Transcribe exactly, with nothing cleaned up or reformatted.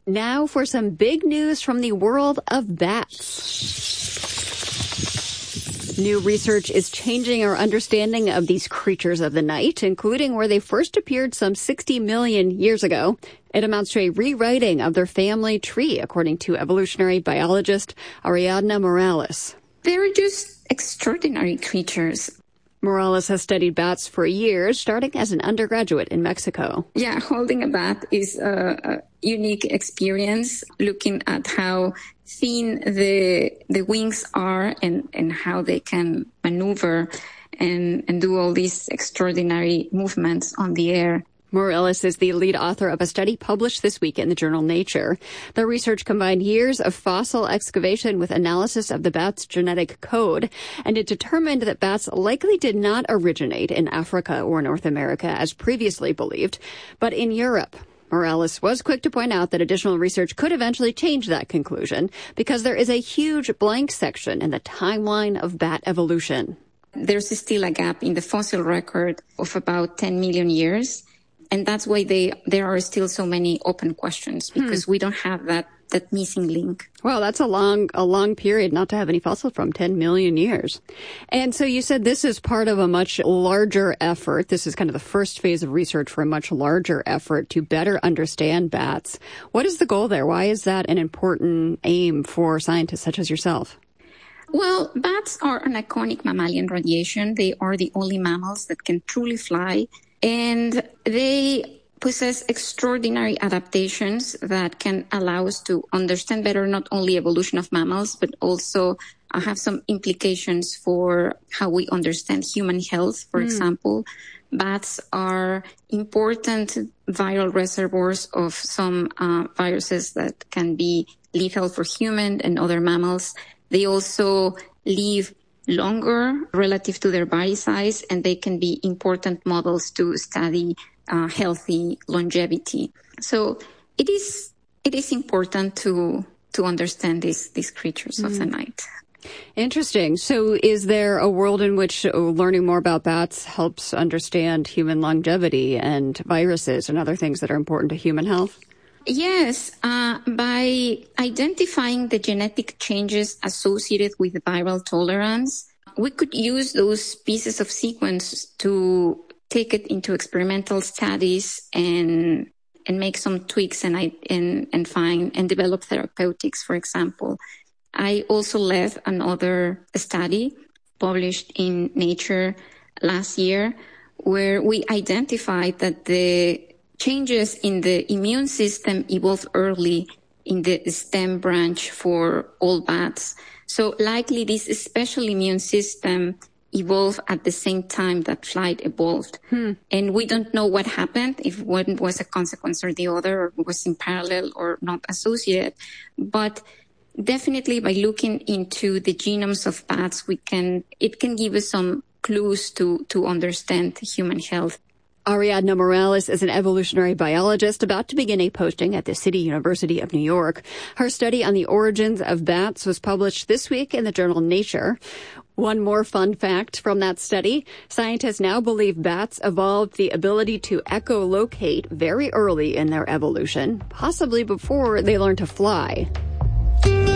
Now for some big news from the world of bats. New research is changing our understanding of these creatures of the night, including where they first appeared some sixty million years ago. It amounts to a rewriting of their family tree, according to evolutionary biologist Ariadna Morales. They're just extraordinary creatures. Morales has studied bats for years, starting as an undergraduate in Mexico. Yeah, holding a bat is a, a unique experience, looking at how thin the the wings are and, and how they can maneuver and, and do all these extraordinary movements on the air. Morales is the lead author of a study published this week in the journal Nature. The research combined years of fossil excavation with analysis of the bat's genetic code, and it determined that bats likely did not originate in Africa or North America as previously believed, but in Europe. Morales was quick to point out that additional research could eventually change that conclusion because there is a huge blank section in the timeline of bat evolution. There's still a gap in the fossil record of about ten million years. And that's why they, there are still so many open questions, because hmm. we don't have that, that missing link. Well, that's a long, a long period not to have any fossil from, ten million years. And so you said this is part of a much larger effort. This is kind of the first phase of research for a much larger effort to better understand bats. What is the goal there? Why is that an important aim for scientists such as yourself? Well, bats are an iconic mammalian radiation. They are the only mammals that can truly fly. And they possess extraordinary adaptations that can allow us to understand better not only evolution of mammals, but also uh, have some implications for how we understand human health. For mm. example, bats are important viral reservoirs of some uh, viruses that can be lethal for humans and other mammals. They also live longer relative to their body size, and they can be important models to study uh, healthy longevity. So it is it is important to to understand these these creatures mm. of the night. Interesting. So is there a world in which learning more about bats helps understand human longevity and viruses and other things that are important to human health? Yes, uh, by identifying the genetic changes associated with viral tolerance, we could use those pieces of sequence to take it into experimental studies and and make some tweaks and and and find and develop therapeutics. For example, I also led another study published in Nature last year where we identified that the changes in the immune system evolve early in the stem branch for all bats. So likely this special immune system evolved at the same time that flight evolved. Hmm. And we don't know what happened, if one was a consequence or the other, or was in parallel or not associated. But definitely by looking into the genomes of bats, we can, it can give us some clues to, to understand human health. Ariadna Morales is an evolutionary biologist about to begin a posting at the City University of New York. Her study on the origins of bats was published this week in the journal Nature. One more fun fact from that study, scientists now believe bats evolved the ability to echolocate very early in their evolution, possibly before they learned to fly.